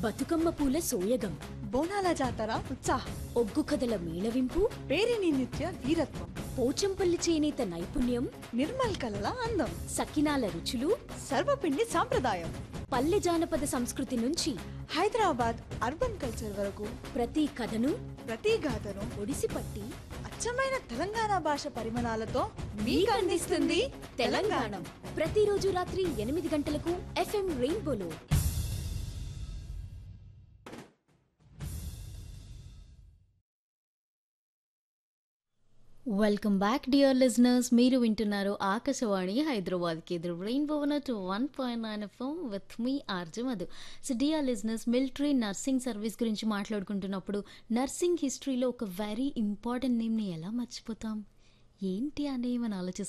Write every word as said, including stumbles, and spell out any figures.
బతుకమ్మ పూల సోయగం బోనాల జాతర ఉత్సాహం ఒగ్గు కథల మేళవింపు పేరిని నిత్య వీరత్వం పోచంపల్లి చేనేత నైపుణ్యం నిర్మల్ కలల అందం సకినాల రుచులు సర్వపిండి సాంప్రదాయం పల్లె జానపద సంస్కృతి నుంచి హైదరాబాద్ అర్బన్ కల్చర్ వరకు ప్రతి కథను ప్రతి గాథను ఒడిసిపట్టి అచ్చమైన తెలంగాణ భాష పరిమాణాలతో మీకు అందిస్తుంది తెలంగాణ. ప్రతిరోజు రాత్రి ఎనిమిది గంటలకు FM రెయిన్బోలో. Welcome back dear listeners. మీరు వింటున్నారు ఆకాశవాణి హైదరాబాద్ కేంద్ర rainbow to one point nine FM with me RJ Madhu. So dear listeners, military nursing service గురించి మాట్లాడుకుంటున్నప్పుడు నర్సింగ్ హిస్టరీలో ఒక వెరీ ఇంపార్టెంట్ నేమ్ని ఎలా మర్చిపోతాం? ఏంటి ఆ నేమ్ అని ఆలోచిస్తాం.